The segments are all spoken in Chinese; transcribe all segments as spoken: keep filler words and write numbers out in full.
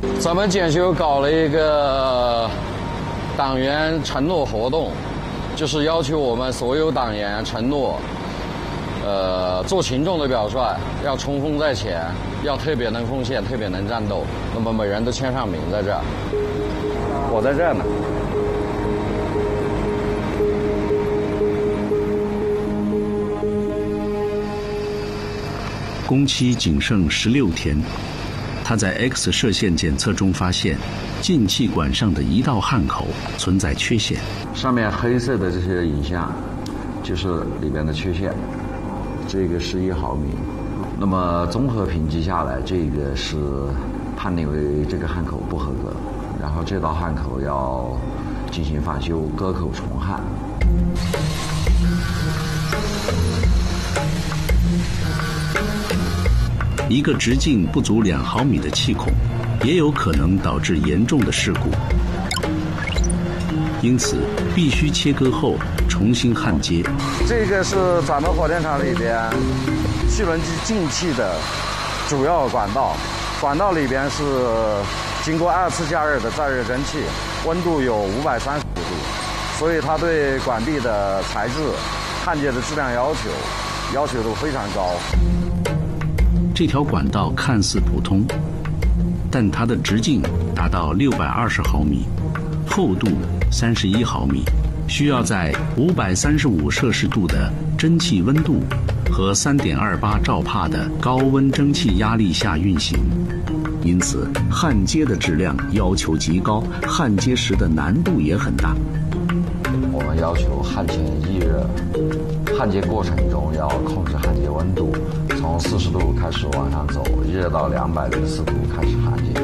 咱们检修搞了一个党员承诺活动，就是要求我们所有党员承诺，呃，做群众的表率，要冲锋在前，要特别能奉献，特别能战斗。那么每人都签上名在这儿，我在这儿呢。 工期仅剩十六天，他在 X 射线检测中发现，进气管上的一道焊口存在缺陷。 上面黑色的这些影像，就是里边的缺陷。这个十一毫米，那么综合评级下来，这个是判定为这个焊口不合格，然后这道焊口要进行翻修，割口重焊。 一个直径不足两毫米的气孔，也有可能导致严重的事故，因此必须切割后重新焊接。 这个是咱们火电厂里边气轮机进气的主要管道，管道里边是经过二次加热的再热蒸汽，温度有五百三十度，所以它对管壁的材质、焊接的质量要求要求都非常高。 这条管道看似普通，但它的直径达到六百二十毫米，厚度三十一毫米，需要在五百三十五摄氏度的蒸汽温度和三点二八兆帕的高温蒸汽压力下运行，因此焊接的质量要求极高，焊接时的难度也很大。 我们要求焊前预热，焊接过程中要控制焊接温度，从四十度开始往上走，热到两百零四度开始焊接。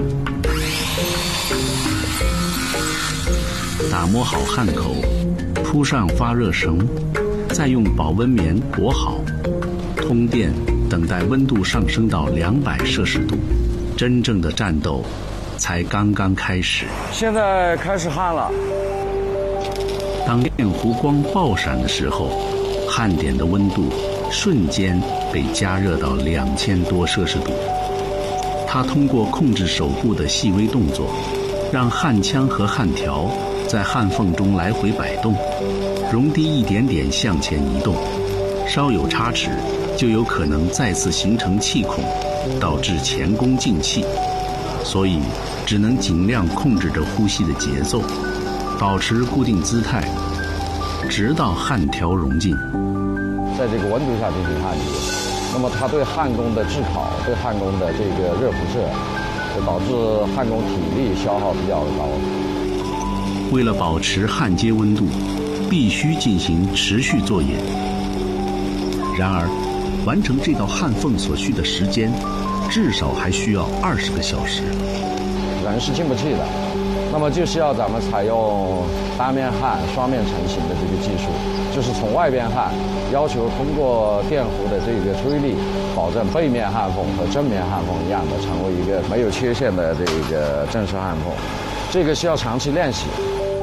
打磨好焊口，铺上发热绳，再用保温棉裹好，通电，等待温度上升到两百摄氏度，真正的战斗才刚刚开始。 现在开始焊了。 当电弧光爆闪的时候，焊点的温度瞬间被加热到两千多摄氏度。它通过控制手部的细微动作，让焊枪和焊条在焊缝中来回摆动，熔滴一点点向前移动，稍有差池就有可能再次形成气孔，导致前功尽弃。所以只能尽量控制着呼吸的节奏，保持固定姿态，直到焊条熔尽。 在这个温度下进行焊接，那么它对焊工的炙烤，对焊工的这个热辐射，就导致焊工体力消耗比较高。 为了保持焊接温度，必须进行持续作业。然而，完成这道焊缝所需的时间，至少还需要二十个小时。 人是进不去的，那么就是要咱们采用单面焊、双面成型的这个技术，就是从外边焊，要求通过电弧的这个推力，保证背面焊缝和正面焊缝一样的，成为一个没有缺陷的这个正式焊缝。这个需要长期练习。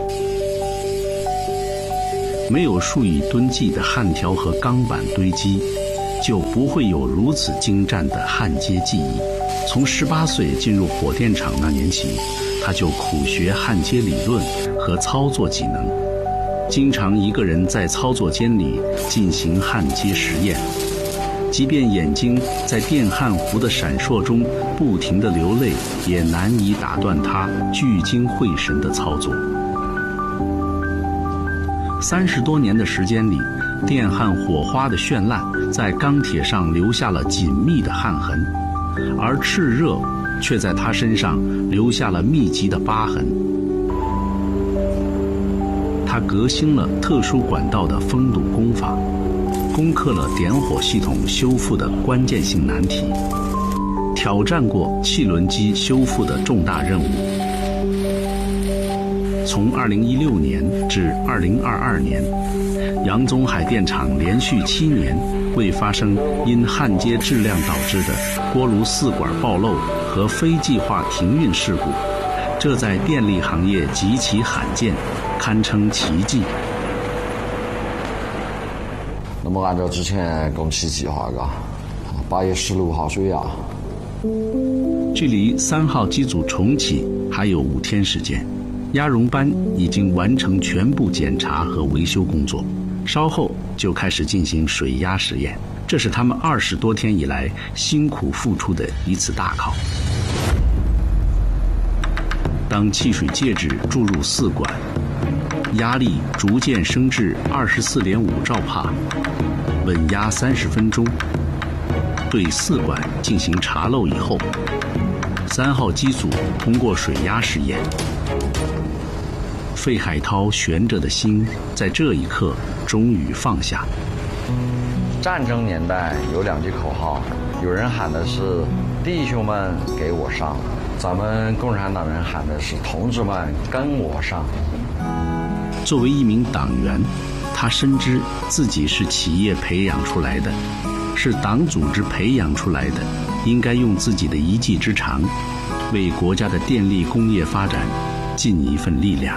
没有数以吨计的焊条和钢板堆积，就不会有如此精湛的焊接技艺。从十八岁进入火电厂那年起，他就苦学焊接理论和操作技能，经常一个人在操作间里进行焊接实验，即便眼睛在电焊弧的闪烁中不停地流泪，也难以打断他聚精会神的操作。三十多年的时间里，电焊火花的绚烂在钢铁上留下了紧密的焊痕，而炽热却在他身上留下了密集的疤痕。他革新了特殊管道的封堵工法，攻克了点火系统修复的关键性难题，挑战过汽轮机修复的重大任务。从二零一六年至二零二二年，杨宗海电厂连续七年未发生因焊接质量导致的锅炉四管爆漏和非计划停运事故，这在电力行业极其罕见，堪称奇迹。 那么按照之前工期计划，嘎，八月十六号水压。 距离三号机组重启还有五天时间，鸭绒班已经完成全部检查和维修工作，稍后就开始进行水压实验。这是他们二十多天以来辛苦付出的一次大考。当汽水介质注入四管，压力逐渐升至二十四点五兆帕，稳压三十分钟。对四管进行查漏以后，三号机组通过水压试验。费海涛悬着的心在这一刻终于放下。 战争年代有两句口号，有人喊的是弟兄们给我上，咱们共产党人喊的是同志们跟我上。 作为一名党员，他深知自己是企业培养出来的，是党组织培养出来的，应该用自己的一技之长，为国家的电力工业发展尽一份力量。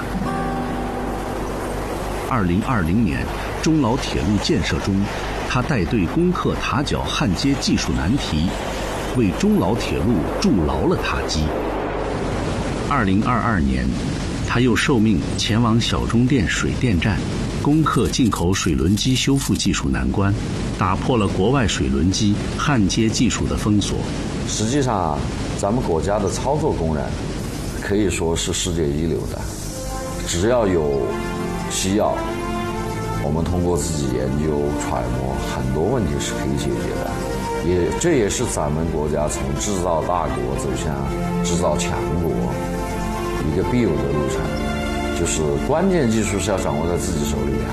二零二零年中老铁路建设中，他带队攻克塔角焊接技术难题，为中老铁路筑牢了塔基。二零二二年，他又受命前往小中电水电站，攻克进口水轮机修复技术难关，打破了国外水轮机焊接技术的封锁。 实际上啊，咱们国家的操作工人可以说是世界一流的，只要有需要，我们通过自己研究揣摩，很多问题是可以解决的。也这也是咱们国家从制造大国走向制造强国一个必有的路程，就是关键技术是要掌握在自己手里的。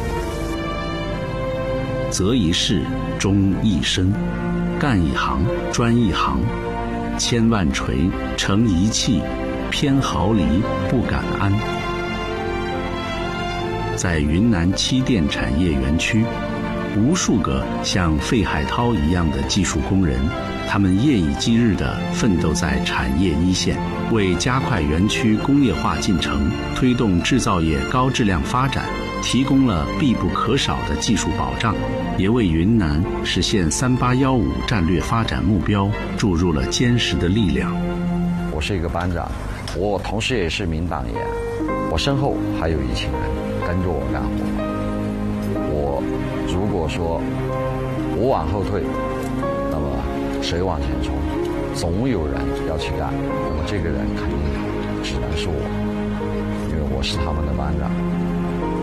择一事，终一身，干一行，专一行，千万锤，成一气，偏毫厘，不敢安。在云南七电产业园区，无数个像费海涛一样的技术工人，他们夜以继日地奋斗在产业一线，为加快园区工业化进程、推动制造业高质量发展提供了必不可少的技术保障，也为云南实现三八一五战略发展目标注入了坚实的力量。 我是一个班长，我同时也是名党员，我身后还有一群人跟着我干活。我如果说我往后退，那么谁往前冲？总有人要去干，那么这个人肯定只能是我，因为我是他们的班长。